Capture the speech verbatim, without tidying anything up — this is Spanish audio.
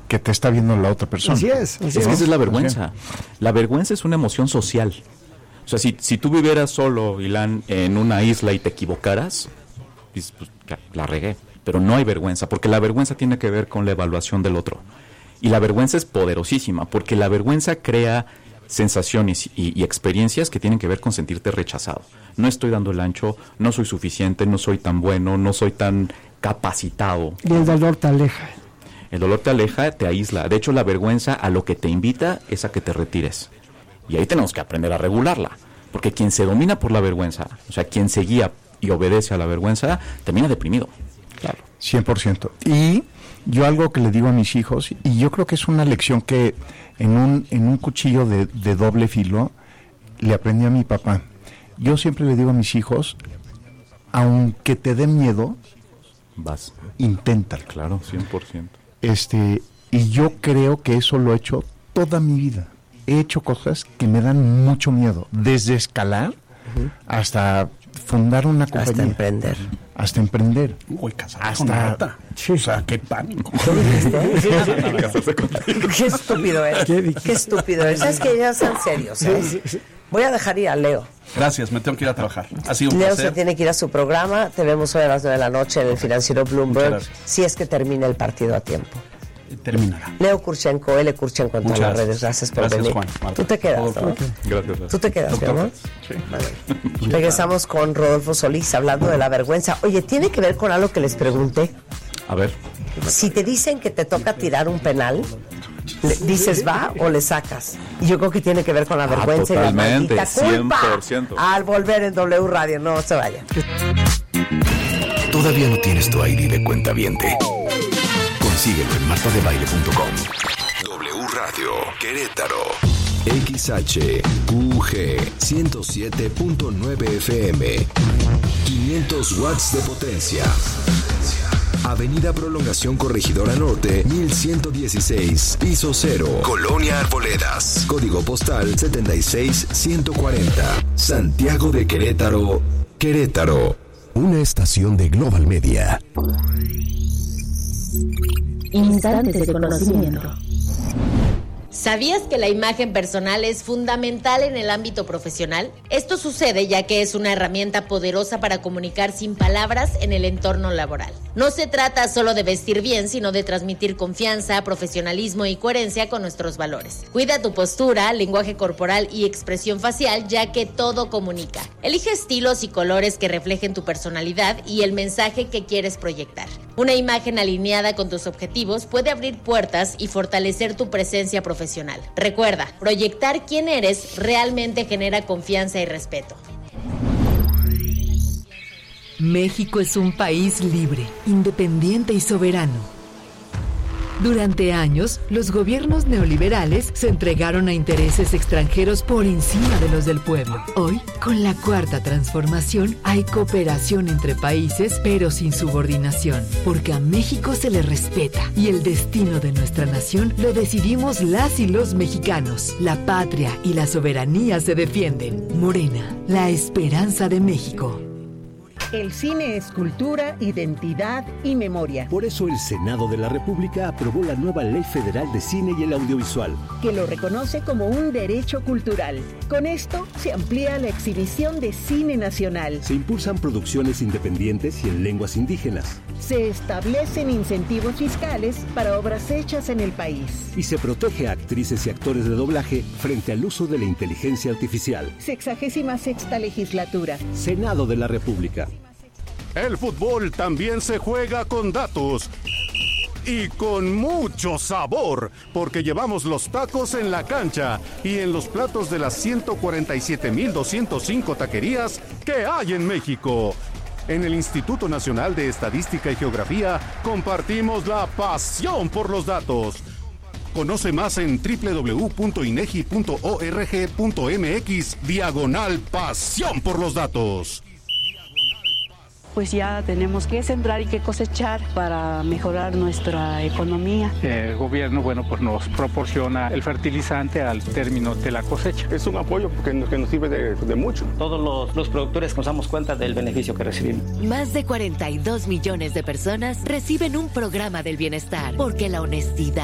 que te está viendo la otra persona. Así es. Así Es es. que esa es la vergüenza. La vergüenza es una emoción social. O sea, si, si tú vivieras solo, Ilan, en una isla y te equivocaras, dices, pues ya, la regué. Pero no hay vergüenza, porque la vergüenza tiene que ver con la evaluación del otro. Y la vergüenza es poderosísima, porque la vergüenza crea sensaciones y, y experiencias que tienen que ver con sentirte rechazado. No estoy dando el ancho, no soy suficiente, no soy tan bueno, no soy tan capacitado. Y el dolor te aleja. El dolor te aleja, te aísla. De hecho, la vergüenza a lo que te invita es a que te retires. Y ahí tenemos que aprender a regularla. Porque quien se domina por la vergüenza, o sea, quien se guía y obedece a la vergüenza, termina deprimido. Claro. cien por ciento. Y yo algo que le digo a mis hijos, y yo creo que es una lección que en un, en un cuchillo de, de doble filo, le aprendí a mi papá. Yo siempre le digo a mis hijos, aunque te dé miedo, Vas. inténtalo. Claro, cien por ciento. Este, y yo creo que eso lo he hecho toda mi vida. He hecho cosas que me dan mucho miedo, desde escalar uh-huh. hasta fundar una compañía. Hasta emprender. Hasta emprender. Uy, casar hasta con Marta. Sí. O sea, qué pánico. Qué estúpido eres. Qué, qué estúpido eres. ¿Sabes que ya sean serios? ¿eh? Sí, sí, sí. Voy a dejar ir a Leo. Gracias, me tengo que ir a trabajar. Ha sido un Leo placer. se tiene que ir a su programa. Te vemos hoy a las nueve de la noche en el Financiero Bloomberg, si es que termina el partido a tiempo. Terminará. Leo Kurchenko, L. Kurchenko en todas las redes. Gracias por gracias, venir. Juan, Marta. Tú te quedas, ¿no? Gracias, gracias. ¿Tú te quedas, Doctor, mi amor? Sí. Vale. Regresamos con Rodolfo Solís hablando de la vergüenza. Oye, ¿tiene que ver con algo que les pregunté? A ver. Si te dicen que te toca tirar un penal, ¿le dices va o le sacas? Y yo creo que tiene que ver con la vergüenza ah, y la maldita culpa. cien por ciento. Al volver en W Radio, no se vaya. ¿Todavía no tienes tu I D de cuentaviente? Consíguelo en marta de baile punto com. W Radio Querétaro. X H U G ciento siete punto nueve F M. quinientos watts de potencia. Avenida Prolongación Corregidora Norte, mil ciento dieciséis, piso cero. Colonia Arboledas. Código postal setenta y seis ciento cuarenta. Santiago de Querétaro, Querétaro. Una estación de Global Media. Instantes de conocimiento. ¿Sabías que la imagen personal es fundamental en el ámbito profesional? Esto sucede ya que es una herramienta poderosa para comunicar sin palabras en el entorno laboral. No se trata solo de vestir bien, sino de transmitir confianza, profesionalismo y coherencia con nuestros valores. Cuida tu postura, lenguaje corporal y expresión facial, ya que todo comunica. Elige estilos y colores que reflejen tu personalidad y el mensaje que quieres proyectar. Una imagen alineada con tus objetivos puede abrir puertas y fortalecer tu presencia profesional. Recuerda, proyectar quién eres realmente genera confianza y respeto. México es un país libre, independiente y soberano. Durante años, los gobiernos neoliberales se entregaron a intereses extranjeros por encima de los del pueblo. Hoy, con la cuarta transformación, hay cooperación entre países, pero sin subordinación, porque a México se le respeta y el destino de nuestra nación lo decidimos las y los mexicanos. La patria y la soberanía se defienden. Morena, la esperanza de México. El cine es cultura, identidad y memoria. Por eso el Senado de la República aprobó la nueva Ley Federal de Cine y el Audiovisual, que lo reconoce como un derecho cultural. Con esto se amplía la exhibición de cine nacional. Se impulsan producciones independientes y en lenguas indígenas. Se establecen incentivos fiscales para obras hechas en el país. Y se protege a actrices y actores de doblaje frente al uso de la inteligencia artificial. Sexagésima sexta legislatura. Senado de la República. El fútbol también se juega con datos y con mucho sabor, porque llevamos los tacos en la cancha y en los platos de las ciento cuarenta y siete mil doscientos cinco taquerías que hay en México. En el Instituto Nacional de Estadística y Geografía compartimos la pasión por los datos. Conoce más en doble u doble u doble u punto inegi punto org punto mx diagonal pasión por los datos. Pues ya tenemos que sembrar y que cosechar para mejorar nuestra economía. El gobierno, bueno, pues nos proporciona el fertilizante al término de la cosecha. Es un apoyo que nos, que nos sirve de, de mucho. Todos los, los productores nos damos cuenta del beneficio que recibimos. Más de cuarenta y dos millones de personas reciben un programa del bienestar, porque la honestidad